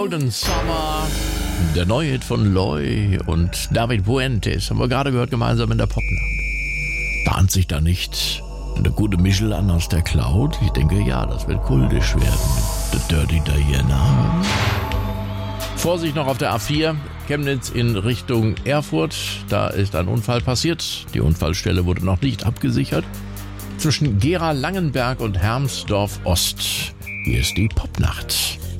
Golden Summer, der neue Hit von Loy und David Fuentes, haben wir gerade gehört, gemeinsam in der Popnacht. Bahnt sich da nicht eine gute Mischel an aus der Cloud? Ich denke, ja, das wird kultisch werden mit The Dirty Diana. Vorsicht noch auf der A4, Chemnitz in Richtung Erfurt. Da ist ein Unfall passiert. Die Unfallstelle wurde noch nicht abgesichert. Zwischen Gera-Langenberg und Hermsdorf Ost. Hier ist die Popnacht.